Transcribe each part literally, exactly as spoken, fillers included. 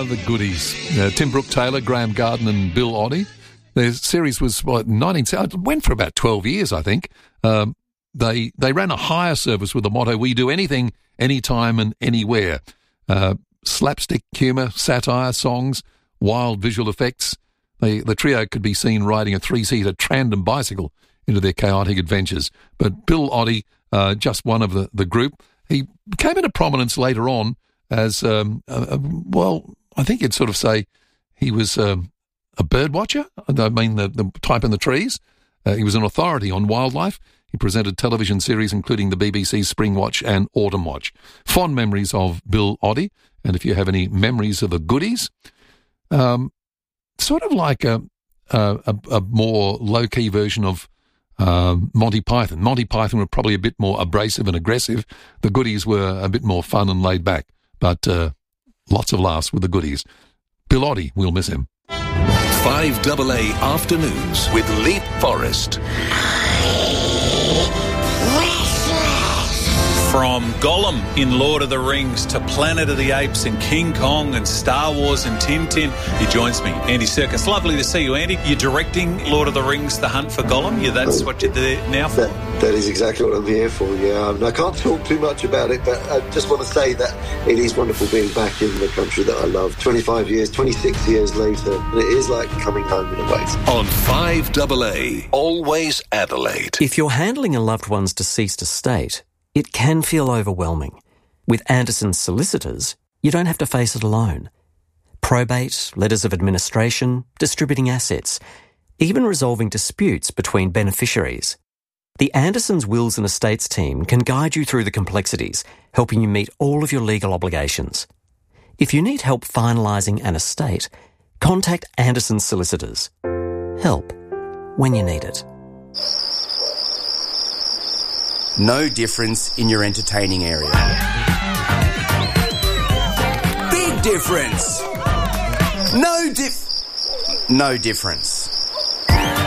Ah, the goodies. Uh, Tim Brooke-Taylor, Graham Garden and Bill Oddie. Their series was, what, nineteen... It went for about twelve years, I think. Um, they they ran a hire service with the motto, we do anything, anytime and anywhere. Uh, slapstick humour, satire, songs, wild visual effects. They, the trio could be seen riding a three-seater tandem bicycle into their chaotic adventures. But Bill Oddie, uh, just one of the, the group, he came into prominence later on as, um, uh, well, I think you'd sort of say he was um, a bird watcher. I mean, the, the type in the trees. Uh, he was an authority on wildlife. He presented television series including the B B C's Spring Watch and Autumn Watch. Fond memories of Bill Oddie, and if you have any memories of the goodies, um, sort of like a, a, a more low-key version of um, Monty Python. Monty Python were probably a bit more abrasive and aggressive. The goodies were a bit more fun and laid back, but uh, lots of laughs with the goodies. Bill Oddie, we'll miss him. five A A Afternoons with Leap Forest. From Gollum in Lord of the Rings to Planet of the Apes and King Kong and Star Wars and Tintin, he joins me, Andy Serkis. Lovely to see you, Andy. You're directing Lord of the Rings, The Hunt for Gollum. Yeah, that's what you're there now for? That, that is exactly what I'm here for, yeah. Um, I can't talk too much about it, but I just want to say that it is wonderful being back in the country that I love. twenty-five years, twenty-six years later, and it is like coming home in a way. On five A A, Always Adelaide. If you're handling a loved one's deceased estate, it can feel overwhelming. With Anderson's solicitors, you don't have to face it alone. Probate, letters of administration, distributing assets, even resolving disputes between beneficiaries. The Anderson's Wills and Estates team can guide you through the complexities, helping you meet all of your legal obligations. If you need help finalising an estate, contact Anderson's solicitors. Help when you need it. No difference in your entertaining area. Big difference. No dif... No difference.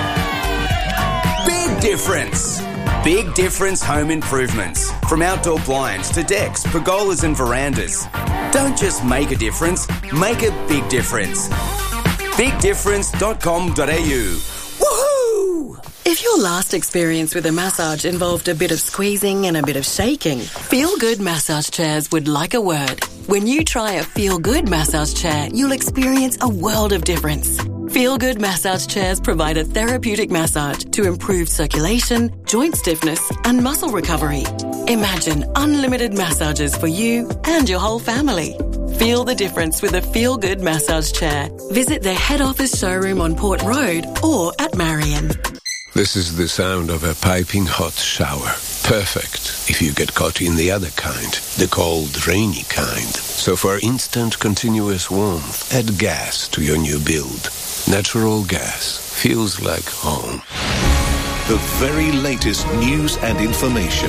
Big difference. Big difference home improvements. From outdoor blinds to decks, pergolas and verandas. Don't just make a difference, make a big difference. big difference dot com dot a u. If your last experience with a massage involved a bit of squeezing and a bit of shaking, Feel Good Massage Chairs would like a word. When you try a Feel Good massage chair, you'll experience a world of difference. Feel Good Massage Chairs provide a therapeutic massage to improve circulation, joint stiffness and muscle recovery. Imagine unlimited massages for you and your whole family. Feel the difference with a Feel Good massage chair. Visit their head office showroom on Port Road or at Marion. This is the sound of a piping hot shower. Perfect if you get caught in the other kind, the cold, rainy kind. So for instant, continuous warmth, add gas to your new build. Natural gas feels like home. The very latest news and information.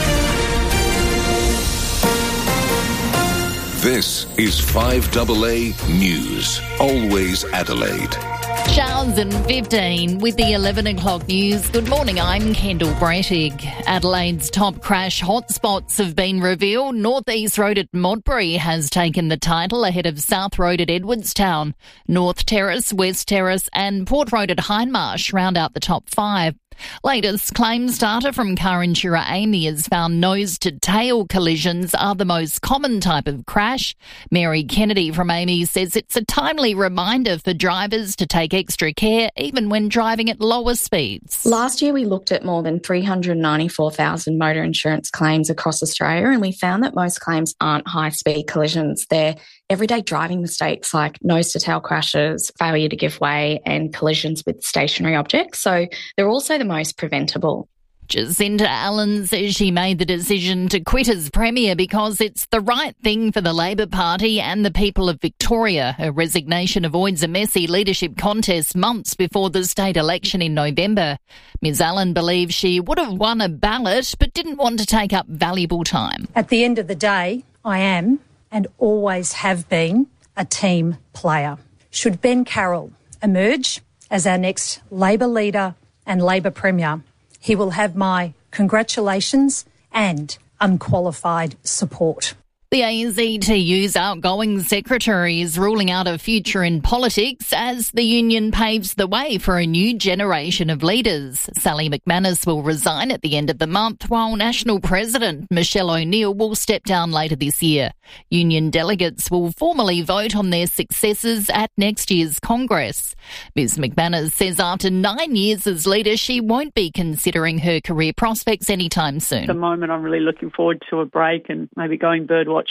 This is five A A News. Always Adelaide. Showers and fifteen with the eleven o'clock news. Good morning, I'm Kendall Brettig. Adelaide's top crash hotspots have been revealed. North East Road at Modbury has taken the title ahead of South Road at Edwardstown. North Terrace, West Terrace and Port Road at Hindmarsh round out the top five. Latest claims data from car insurer Amy has found nose-to-tail collisions are the most common type of crash. Mary Kennedy from Amy says it's a timely reminder for drivers to take extra care even when driving at lower speeds. Last year we looked at more than three hundred ninety-four thousand motor insurance claims across Australia, and we found that most claims aren't high-speed collisions. They're everyday driving mistakes like nose-to-tail crashes, failure to give way and collisions with stationary objects. So they're also the most preventable. Jacinta Allen says she made the decision to quit as Premier because it's the right thing for the Labor Party and the people of Victoria. Her resignation avoids a messy leadership contest months before the state election in November. Ms Allen believes she would have won a ballot but didn't want to take up valuable time. At the end of the day, I am and always have been a team player. Should Ben Carroll emerge as our next Labor leader and Labor Premier, he will have my congratulations and unqualified support. The A Z T U's outgoing secretary is ruling out a future in politics as the union paves the way for a new generation of leaders. Sally McManus will resign at the end of the month, while National President Michelle O'Neill will step down later this year. Union delegates will formally vote on their successors at next year's Congress. Miz McManus says after nine years as leader, she won't be considering her career prospects anytime soon. At the moment, I'm really looking forward to a break and maybe going bird watching.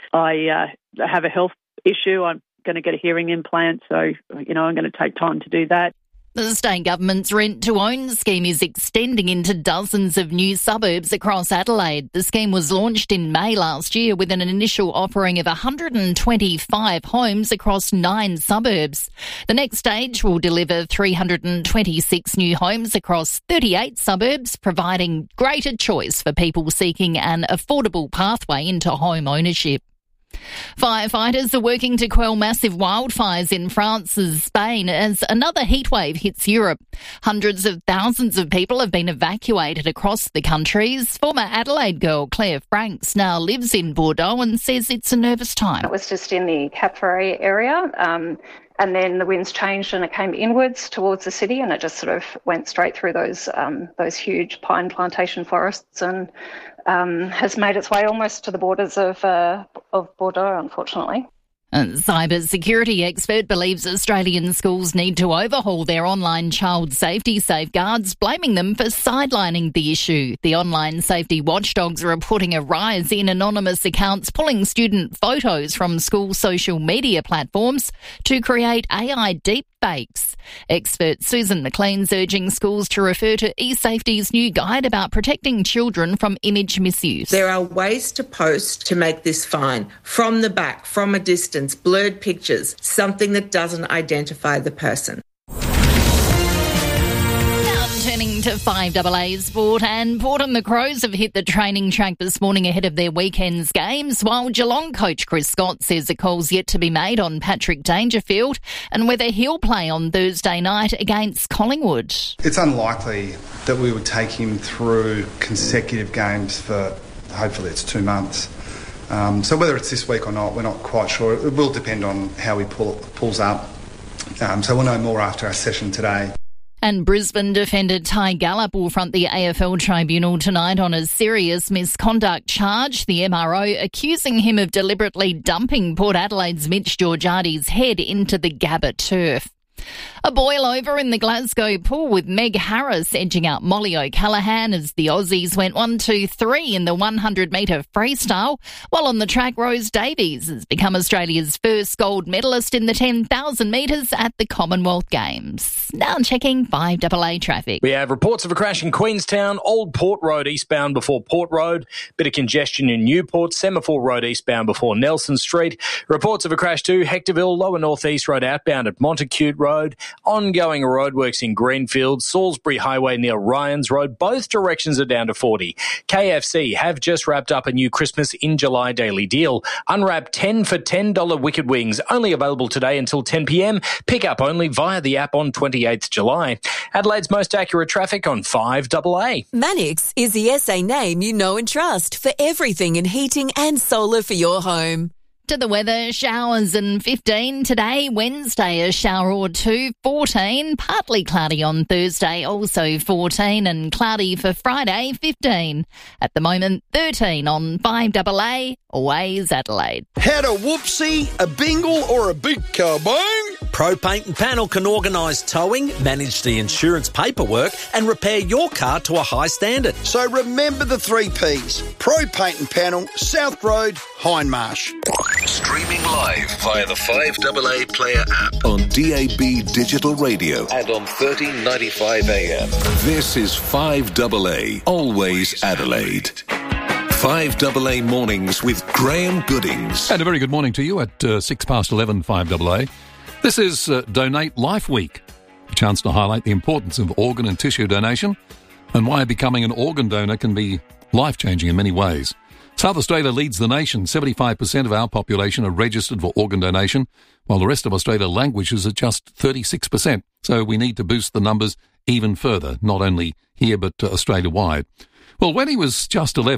I uh, have a health issue. I'm going to get a hearing implant, so, you know, I'm going to take time to do that. The state government's rent-to-own scheme is extending into dozens of new suburbs across Adelaide. The scheme was launched in May last year with an initial offering of one hundred twenty-five homes across nine suburbs. The next stage will deliver three hundred twenty-six new homes across thirty-eight suburbs, providing greater choice for people seeking an affordable pathway into home ownership. Firefighters are working to quell massive wildfires in France's Spain as another heatwave hits Europe. Hundreds of thousands of people have been evacuated across the countries. Former Adelaide girl Claire Franks now lives in Bordeaux and says it's a nervous time. It was just in the Cap Ferret area. Um, And then the winds changed and it came inwards towards the city, and it just sort of went straight through those um, those huge pine plantation forests and um, has made its way almost to the borders of uh, of Bordeaux, unfortunately. A cybersecurity expert believes Australian schools need to overhaul their online child safety safeguards, blaming them for sidelining the issue. The online safety watchdogs are reporting a rise in anonymous accounts pulling student photos from school social media platforms to create A I deepfakes. Expert Susan McLean's urging schools to refer to eSafety's new guide about protecting children from image misuse. There are ways to post to make this fine. From the back, from a distance, blurred pictures, something that doesn't identify the person. Turning to five double A Sport, and Port and the Crows have hit the training track this morning ahead of their weekend's games, while Geelong coach Chris Scott says a call's yet to be made on Patrick Dangerfield and whether he'll play on Thursday night against Collingwood. It's unlikely that we would take him through consecutive games for, hopefully it's two months. Um, so whether it's this week or not, we're not quite sure. It will depend on how he pull, pulls up. Um, so we'll know more after our session today. And Brisbane defender Ty Gallup will front the A F L tribunal tonight on a serious misconduct charge. The M R O accusing him of deliberately dumping Port Adelaide's Mitch Georgiades' head into the Gabba turf. A boil over in the Glasgow pool with Meg Harris edging out Molly O'Callaghan as the Aussies went one two three in the one hundred metre freestyle, while on the track Rose Davies has become Australia's first gold medalist in the ten thousand metres at the Commonwealth Games. Now checking five double A traffic. We have reports of a crash in Queenstown, Old Port Road eastbound before Port Road, bit of congestion in Newport, Semaphore Road eastbound before Nelson Street. Reports of a crash too, Hectorville, Lower North East Road outbound at Montacute Road. Ongoing roadworks in Greenfield, Salisbury Highway near Ryans Road. Both directions are down to forty. K F C have just wrapped up a new Christmas in July daily deal. Unwrap ten for ten dollars Wicked Wings, only available today until ten p m. Pick up only via the app on twenty-eighth of July. Adelaide's most accurate traffic on five double A. Mannix is the S A name you know and trust for everything in heating and solar for your home. To the weather, showers and fifteen today. Wednesday, a shower or two, fourteen. Partly cloudy on Thursday, also fourteen. And cloudy for Friday, fifteen. At the moment, thirteen on five double A, always Adelaide. Had a whoopsie, a bingle or a big kabong? Pro Paint and Panel can organise towing, manage the insurance paperwork and repair your car to a high standard. So remember the three Ps. Pro Paint and Panel, South Road, Hindmarsh. Streaming live via the five double A Player app on D A B Digital Radio and on thirteen ninety-five A M. This is five double A, always Adelaide. five double A Mornings with Graham Goodings. And a very good morning to you at uh, six past eleven, five double A. This is uh, Donate Life Week, a chance to highlight the importance of organ and tissue donation and why becoming an organ donor can be life-changing in many ways. South Australia leads the nation. seventy-five percent of our population are registered for organ donation, while the rest of Australia languishes at just thirty-six percent. So we need to boost the numbers even further, not only here but uh, Australia-wide. Well, when he was just eleven,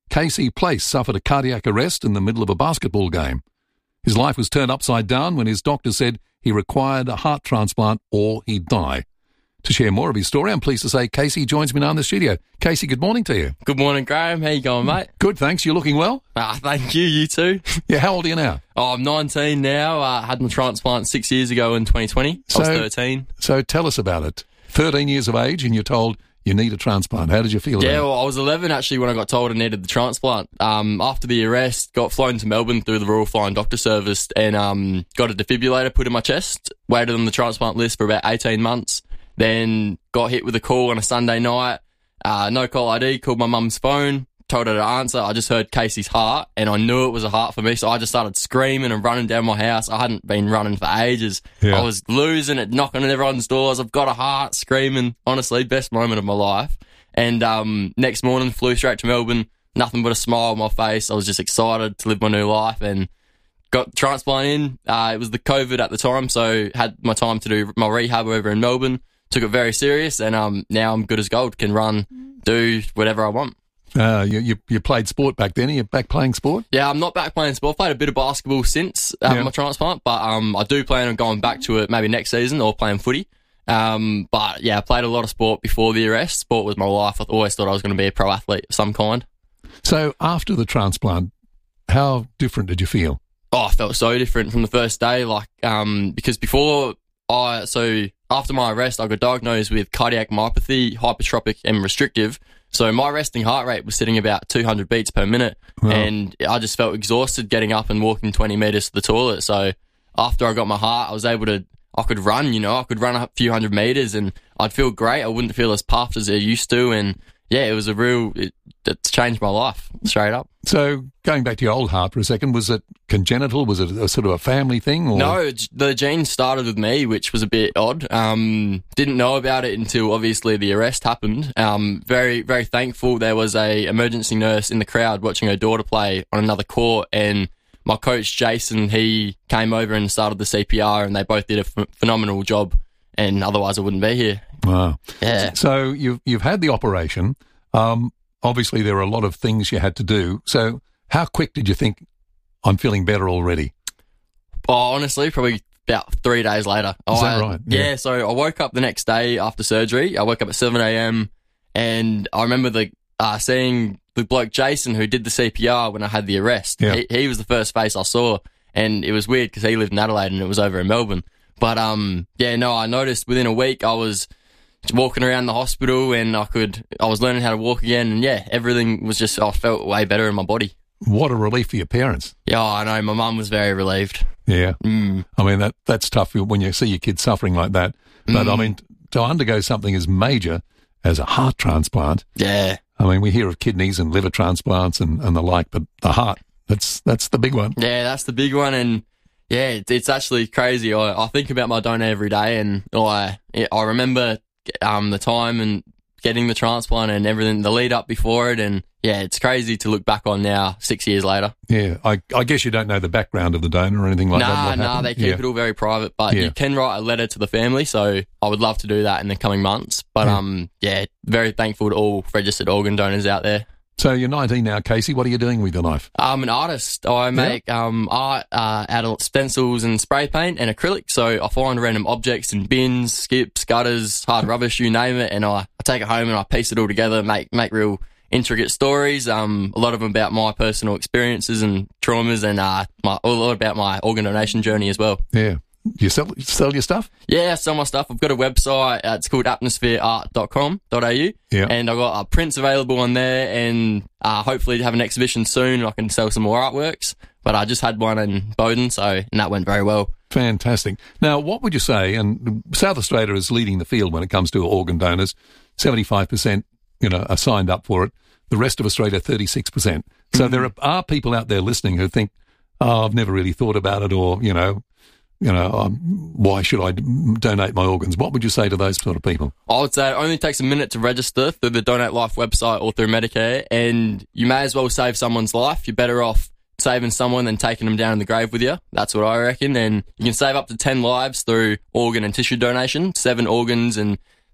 Casey Place suffered a cardiac arrest in the middle of a basketball game. His life was turned upside down when his doctor said he required a heart transplant or he'd die. To share more of his story, I'm pleased to say Casey joins me now in the studio. Casey, good morning to you. Good morning, Graham. How you going, mate? Good, thanks. You're looking well? Ah, thank you. You too. Yeah, how old are you now? Oh, I'm nineteen now. I uh, had my transplant six years ago in twenty twenty. So, I was thirteen. So tell us about it. thirteen years of age and you're told you need a transplant. How did you feel yeah, about it? Yeah, well, I was eleven actually when I got told I needed the transplant. Um, after the arrest, got flown to Melbourne through the Royal Flying Doctor Service and um, got a defibrillator put in my chest. Waited on the transplant list for about eighteen months. Then got hit with a call on a Sunday night. Uh, no call I D, called my mum's phone, told her to answer. I just heard Casey's heart and I knew it was a heart for me. So I just started screaming and running down my house. I hadn't been running for ages. Yeah. I was losing it, knocking on everyone's doors. I've got a heart, screaming. Honestly, best moment of my life. And um, next morning, flew straight to Melbourne. Nothing but a smile on my face. I was just excited to live my new life and got transplant in. Uh, it was the COVID at the time, so had my time to do my rehab over in Melbourne. Took it very serious, and um, now I'm good as gold. Can run, do whatever I want. Uh, you, you you played sport back then. Are you back playing sport? Yeah, I'm not back playing sport. I've played a bit of basketball since having Yeah. my transplant, but um, I do plan on going back to it maybe next season or playing footy. Um, but yeah, I played a lot of sport before the arrest. Sport was my life. I always thought I was going to be a pro athlete of some kind. So after the transplant, how different did you feel? Oh, I felt so different from the first day. Like, um, because before I, so after my arrest, I got diagnosed with cardiac myopathy, hypertrophic and restrictive. So my resting heart rate was sitting about two hundred beats per minute. Wow. And I just felt exhausted getting up and walking twenty metres to the toilet. So after I got my heart, I was able to, I could run, you know, I could run a few hundred metres and I'd feel great. I wouldn't feel as puffed as I used to. And yeah, it was a real, it, it's changed my life straight up. So going back to your old heart for a second, was it congenital? Was it a, sort of a family thing? Or? No, the gene started with me, which was a bit odd. Um, didn't know about it until obviously the arrest happened. Um, very, very thankful there was a emergency nurse in the crowd watching her daughter play on another court, and my coach Jason, he came over and started the C P R, and they both did a ph- phenomenal job. And otherwise, I wouldn't be here. Wow. Yeah. So you've you've had the operation. Um, obviously, there are a lot of things you had to do. So how quick did you think, I'm feeling better already? Oh, honestly, probably about three days later. Is I, that right? Yeah. Yeah. So I woke up the next day after surgery. I woke up at seven a.m. and I remember the uh, seeing the bloke Jason who did the C P R when I had the arrest. Yeah. He, he was the first face I saw, and it was weird because he lived in Adelaide and it was over in Melbourne. But um, yeah, no, I noticed within a week I was walking around the hospital and I could, I was learning how to walk again, and yeah, everything was just, I felt way better in my body. What a relief for your parents. Yeah, I know. My mum was very relieved. Yeah. Mm. I mean, that that's tough when you see your kids suffering like that. But Mm. I mean, to undergo something as major as a heart transplant. Yeah. I mean, we hear of kidneys and liver transplants and, and the like, but the heart, that's that's the big one. Yeah, that's the big one, and yeah, it, it's actually crazy. I, I think about my donor every day, and I I remember um the time and getting the transplant and everything, the lead up before it, and yeah, it's crazy to look back on now, six years later. Yeah, I, I guess you don't know the background of the donor or anything like that. Nah, what nah, happened? they keep Yeah. it all very private, but Yeah. you can write a letter to the family, so I would love to do that in the coming months. But Yeah. um, yeah, very thankful to all registered organ donors out there. So you're nineteen now, Casey. What are you doing with your life? I'm an artist. I make um, art uh, out of stencils and spray paint and acrylic. So I find random objects in bins, skips, gutters, hard rubbish, you name it, and I, I take it home and I piece it all together, make make real intricate stories. Um, a lot of them about my personal experiences and traumas, and uh, my, a lot about my organ donation journey as well. Yeah. Do you sell, sell your stuff? Yeah, I sell my stuff. I've got a website. Uh, it's called atmosphere art dot com dot a u. Yeah. And I've got uh, prints available on there, and uh, hopefully have an exhibition soon. I can sell some more artworks. But I just had one in Bowden, so and that went very well. Fantastic. Now, what would you say, and South Australia is leading the field when it comes to organ donors, seventy-five percent, you know, are signed up for it. The rest of Australia, thirty-six percent. So Mm-hmm. there are, are people out there listening who think, oh, I've never really thought about it, or, you know, you know, um, why should I d- donate my organs? What would you say to those sort of people? I would say it only takes a minute to register through the Donate Life website or through Medicare, and you may as well save someone's life. You're better off saving someone than taking them down in the grave with you. That's what I reckon. And you can save up to ten lives through organ and tissue donation, seven organs, and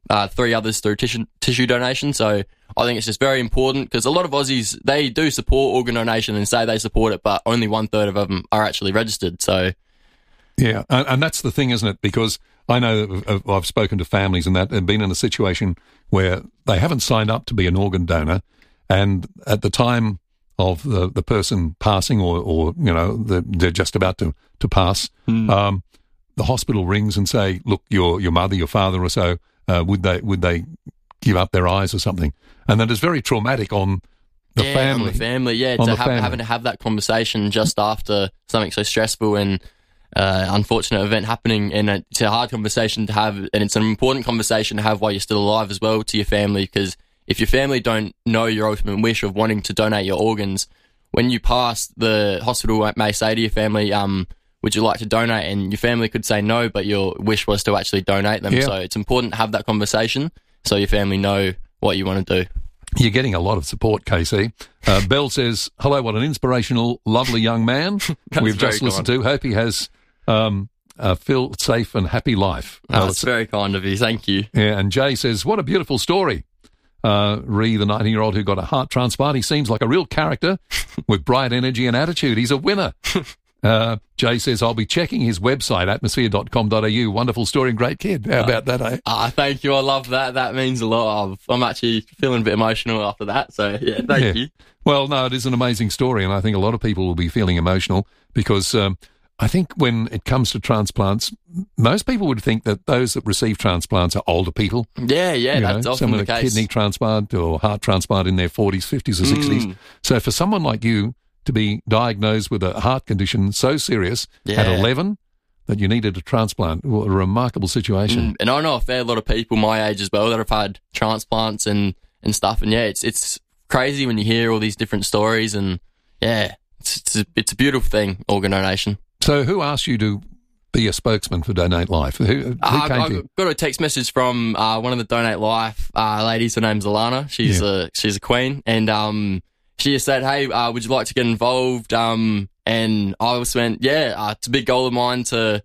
uh, three others through tissue, tissue donation. So I think it's just very important because a lot of Aussies, they do support organ donation and say they support it, but only one third of them are actually registered. So yeah, and, and that's the thing, isn't it? Because I know I've spoken to families and that have been in a situation where they haven't signed up to be an organ donor, and at the time of the, the person passing or, or you know, the, they're just about to, to pass, mm. um, the hospital rings and say, look, your your mother, your father or so, uh, would they would they give up their eyes or something? And that is very traumatic on the yeah, family. On the family, yeah, to have, family. having to have that conversation just after something so stressful and uh, unfortunate event happening. And it's a hard conversation to have, and it's an important conversation to have while you're still alive as well to your family, because if your family don't know your ultimate wish of wanting to donate your organs, when you pass, the hospital may say to your family, um, would you like to donate? And your family could say no, but your wish was to actually donate them. Yeah. So it's important to have that conversation so your family know what you want to do. You're getting a lot of support, K C. Uh, Bell says, hello, what an inspirational, lovely young man we've just listened to. Hope he has um, a feel safe and happy life. Oh, uh, that's very kind of you. Thank you. Yeah, and Jay says, what a beautiful story. Uh, Ree, the nineteen-year-old who got a heart transplant, he seems like a real character with bright energy and attitude. He's a winner. Uh, Jay says, I'll be checking his website, atmosphere dot com dot a u. Wonderful story and great kid. How uh, about that, eh? Ah, uh, thank you. I love that. That means a lot. I'm actually feeling a bit emotional after that. So, yeah, thank yeah. you. Well, no, it is an amazing story, and I think a lot of people will be feeling emotional because um, I think when it comes to transplants, most people would think that those that receive transplants are older people. Yeah, yeah, you that's know, often someone the a case. Kidney transplant or heart transplant in their forties, fifties or sixties. Mm. So for someone like you to be diagnosed with a heart condition so serious yeah. at eleven that you needed a transplant, what a remarkable situation. Mm. And I know a fair lot of people my age as well that have had transplants and, and stuff. And, yeah, it's it's crazy when you hear all these different stories. And, yeah, it's, it's, a, it's a beautiful thing, organ donation. So who asked you to be a spokesman for Donate Life? Who, who uh, came I to you? got a text message from uh, one of the Donate Life uh, ladies. Her name's Alana. She's Yeah. a she's a queen, and um, she just said, "Hey, uh, would you like to get involved?" Um, and I just went, "Yeah, uh, it's a big goal of mine to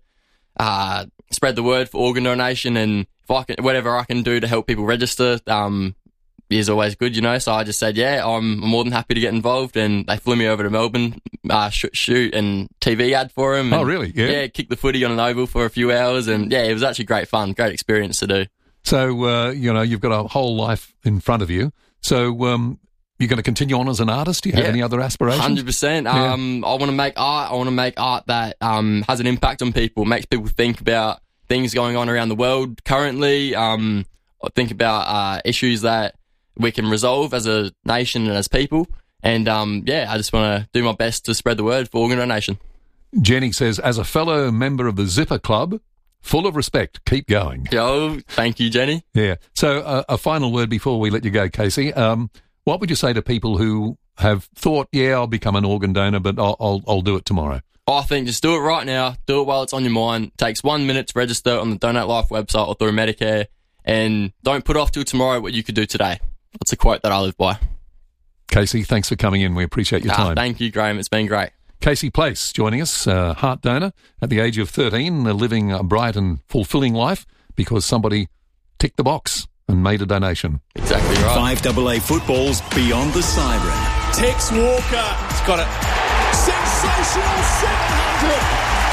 uh, spread the word for organ donation, and if I can, whatever I can do to help people register, um, is always good, you know." So I just said, "Yeah, I'm more than happy to get involved." And they flew me over to Melbourne, uh, shoot, shoot and T V ad for him. Oh, really? Yeah. Yeah, kicked the footy on an oval for a few hours, and yeah, it was actually great fun, great experience to do. So, uh, you know, you've got a whole life in front of you. So, um, you're going to continue on as an artist? Do you have Yeah. any other aspirations? one hundred percent. Yeah. Um, I want to make art. I want to make art that um, has an impact on people, makes people think about things going on around the world currently, um, or think about uh, issues that we can resolve as a nation and as people. And, um, yeah, I just want to do my best to spread the word for organ donation. Jenny says, as a fellow member of the Zipper Club, full of respect, keep going. Yo, thank you, Jenny. Yeah. So uh, a final word before we let you go, Casey. Um, what would you say to people who have thought, yeah, I'll become an organ donor, but I'll, I'll, I'll do it tomorrow? I think just do it right now. Do it while it's on your mind. It takes one minute to register on the Donate Life website or through Medicare. And don't put off till tomorrow what you could do today. That's a quote that I live by. Casey, thanks for coming in. We appreciate your Ah, time. thank you, Graham. It's been great. Casey Place joining us, uh, heart donor at the age of thirteen, uh, living a bright and fulfilling life because somebody ticked the box and made a donation. Exactly right. five double A football's Beyond the Siren. Tex Walker. He's got it. Sensational seven hundred.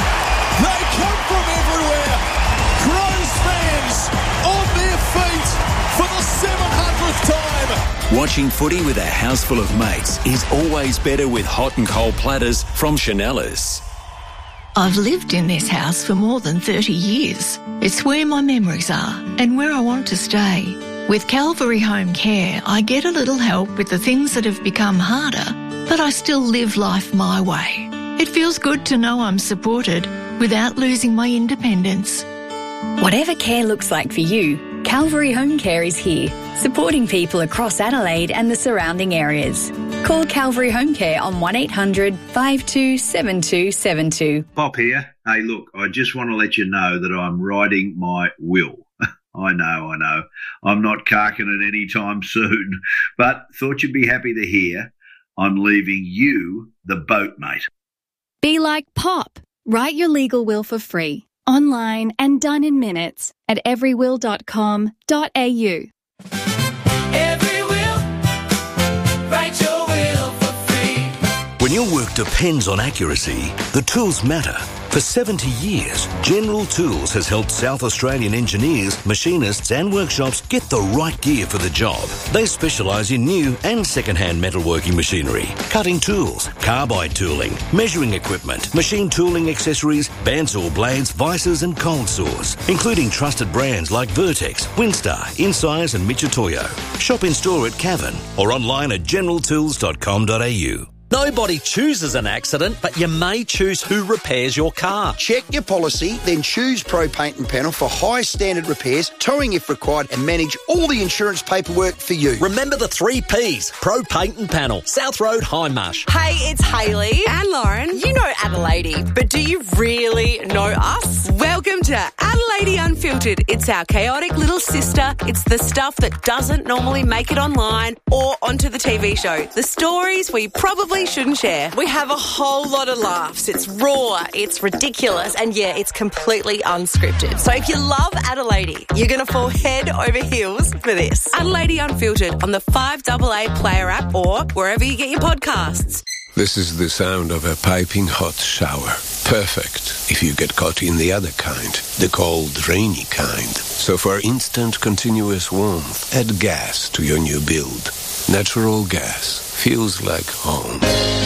They come from everywhere. Crows fans on their feet for the seven hundredth time. Watching footy with a house full of mates is always better with hot and cold platters from Chanellas. I've lived in this house for more than thirty years. It's where my memories are and where I want to stay. With Calvary Home Care, I get a little help with the things that have become harder, but I still live life my way. It feels good to know I'm supported without losing my independence. Whatever care looks like for you, Calvary Home Care is here, supporting people across Adelaide and the surrounding areas. Call Calvary Home Care on one eight hundred five two seven two seven two. Bob here. Hey, look, I just want to let you know that I'm writing my will. I know, I know. I'm not carking it any time soon, but thought you'd be happy to hear I'm leaving you the boat, mate. Be like Pop. Write your legal will for free online and done in minutes at every will dot com dot a u. Every will, write your will for free. When your work depends on accuracy, the tools matter. For seventy years, General Tools has helped South Australian engineers, machinists and workshops get the right gear for the job. They specialise in new and second-hand metalworking machinery, cutting tools, carbide tooling, measuring equipment, machine tooling accessories, bandsaw blades, vices and cold saws, including trusted brands like Vertex, Winstar, Insize and Michitoyo. Shop in-store at Cavan or online at general tools dot com dot a u. Nobody chooses an accident, but you may choose who repairs your car. Check your policy, then choose Pro Paint and Panel for high standard repairs, towing if required, and manage all the insurance paperwork for you. Remember the three Ps, Pro Paint and Panel, South Road, Hindmarsh. Hey, it's Hayley and Lauren. You know Adelaide, but do you really know us? Welcome to Adelaide Unfiltered. It's our chaotic little sister. It's the stuff that doesn't normally make it online or onto the T V show. The stories we probably shouldn't share. We have a whole lot of laughs. It's raw, it's ridiculous, and yeah, it's completely unscripted. So if you love Adelaide, you're going to fall head over heels for this. Adelaide Unfiltered on the five A A Player app or wherever you get your podcasts. This is the sound of a piping hot shower. Perfect if you get caught in the other kind, the cold, rainy kind. So for instant, continuous warmth, add gas to your new build. Natural gas feels like home.